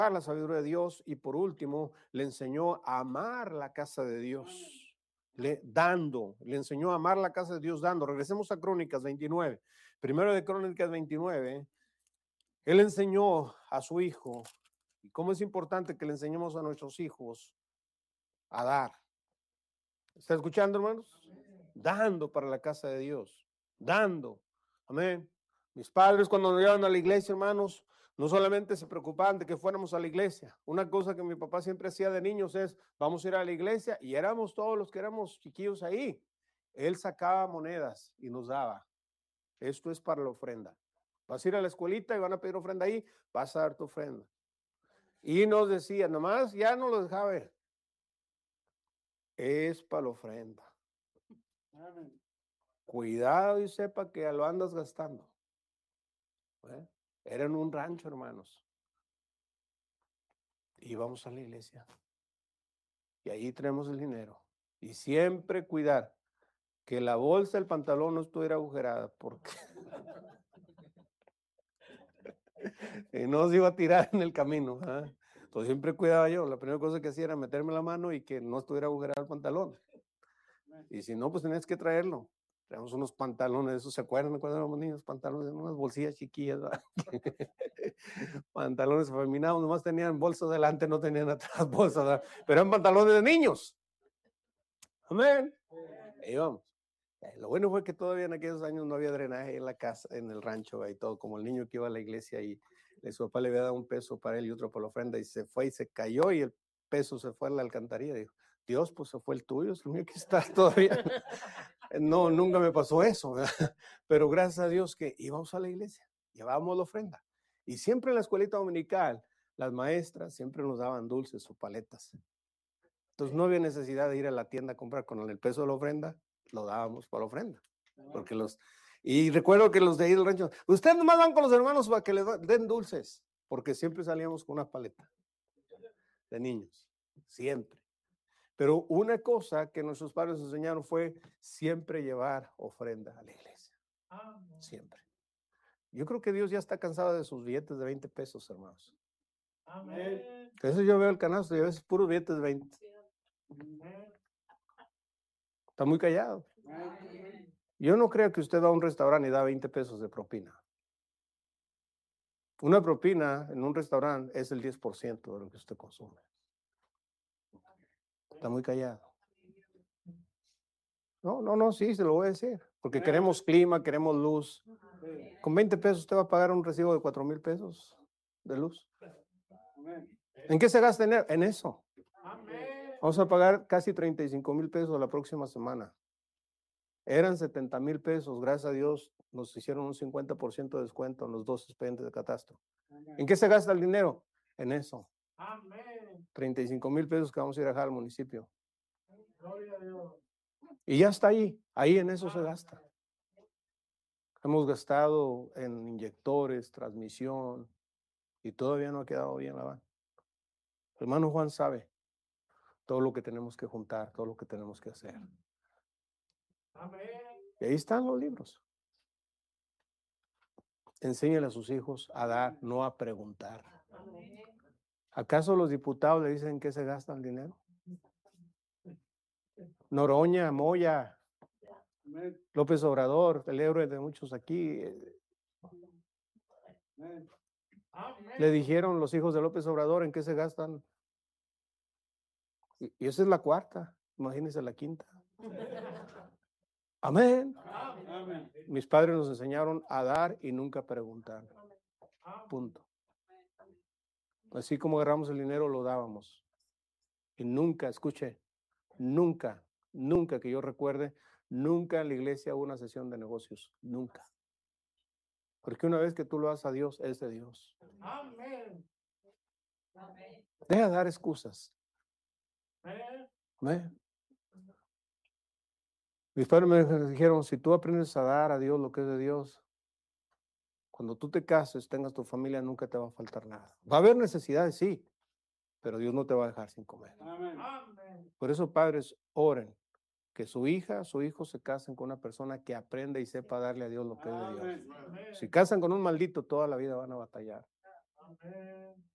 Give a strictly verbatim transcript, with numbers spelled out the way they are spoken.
la sabiduría de Dios y por último le enseñó a amar la casa de Dios, le, dando, le enseñó a amar la casa de Dios dando. Regresemos a Crónicas veintinueve, primero de Crónicas veintinueve, él enseñó a su hijo, y cómo es importante que le enseñemos a nuestros hijos a dar. ¿Está escuchando, hermanos? Dando para la casa de Dios, dando, amén. Mis padres cuando nos llevaban a la iglesia, hermanos, no solamente se preocupaban de que fuéramos a la iglesia. Una cosa que mi papá siempre hacía de niños es, vamos a ir a la iglesia, y éramos todos los que éramos chiquillos ahí. Él sacaba monedas y nos daba. Esto es para la ofrenda. Vas a ir a la escuelita y van a pedir ofrenda ahí, vas a dar tu ofrenda. Y nos decía, nomás ya no lo dejaba ver. Es para la ofrenda. Amén. Cuidado y sepa que lo andas gastando. ¿Eh? Era en un rancho, hermanos. Íbamos a la iglesia. Y ahí tenemos el dinero. Y siempre cuidar que la bolsa del pantalón no estuviera agujerada, porque y no se iba a tirar en el camino. ¿eh? Entonces siempre cuidaba yo. La primera cosa que hacía era meterme la mano y que no estuviera agujerado el pantalón. Y si no, pues tenías que traerlo. Traemos unos pantalones, esos se acuerdan cuando éramos niños, pantalones, unas bolsillas chiquillas, pantalones afeminados, nomás tenían bolsas delante, no tenían atrás bolsas, ¿verdad? Pero eran pantalones de niños. Amén. Ahí vamos. Lo bueno fue que todavía en aquellos años no había drenaje en la casa, en el rancho y todo, como el niño que iba a la iglesia y su papá le había dado un peso para él y otro para la ofrenda y se fue y se cayó y el peso se fue a la alcantarilla. Dijo, Dios, pues se fue el tuyo, es el mío que está todavía. No, nunca me pasó eso, ¿verdad? Pero gracias a Dios que íbamos a la iglesia, llevábamos la ofrenda. Y siempre en la escuelita dominical, las maestras siempre nos daban dulces o paletas. Entonces no había necesidad de ir a la tienda a comprar con el peso de la ofrenda, lo dábamos para la ofrenda. Porque los, y recuerdo que los de ahí del rancho, ustedes nomás van con los hermanos para que les den dulces, porque siempre salíamos con una paleta de niños, siempre. Pero una cosa que nuestros padres nos enseñaron fue siempre llevar ofrenda a la iglesia. Siempre. Yo creo que Dios ya está cansado de sus billetes de veinte pesos, hermanos. Amén. Eso yo veo el canasto y a veces puros billetes de veinte. Está muy callado. Yo no creo que usted va a un restaurante y da veinte pesos de propina. Una propina en un restaurante es el diez por ciento de lo que usted consume. Está muy callado. No, no, no, sí, se lo voy a decir. Porque queremos clima, queremos luz. Con veinte pesos usted va a pagar un recibo de cuatro mil pesos de luz. ¿En qué se gasta dinero? En eso. Vamos a pagar casi treinta y cinco mil pesos la próxima semana. Eran setenta mil pesos. Gracias a Dios nos hicieron un cincuenta por ciento de descuento en los dos expedientes de catastro. ¿En qué se gasta el dinero? En eso. treinta y cinco mil pesos que vamos a ir a dejar al municipio. Gloria a Dios. Y ya está ahí, ahí en eso se gasta. Hemos gastado en inyectores, transmisión, y todavía no ha quedado bien la van. El hermano Juan sabe todo lo que tenemos que juntar, todo lo que tenemos que hacer. Y ahí están los libros. Enséñale a sus hijos a dar, no a preguntar. ¿Acaso los diputados le dicen que se gasta el dinero? Noroña, Moya, López Obrador, el héroe de muchos aquí. Le dijeron los hijos de López Obrador en qué se gastan. Y esa es la cuarta, imagínense la quinta. Amén. Amén. Mis padres nos enseñaron a dar y nunca preguntar. Punto. Así como agarramos el dinero, lo dábamos. Y nunca, escuche, nunca, nunca que yo recuerde, nunca en la iglesia hubo una sesión de negocios. Nunca. Porque una vez que tú lo das a Dios, es de Dios. Amén. Deja de dar excusas. Amén. Mis padres me dijeron, si tú aprendes a dar a Dios lo que es de Dios, cuando tú te cases, tengas tu familia, nunca te va a faltar nada. Va a haber necesidades, sí, pero Dios no te va a dejar sin comer. Amén. Por eso, padres, oren que su hija, su hijo se casen con una persona que aprenda y sepa darle a Dios lo que es de Dios. Si casan con un maldito, toda la vida van a batallar. Amén.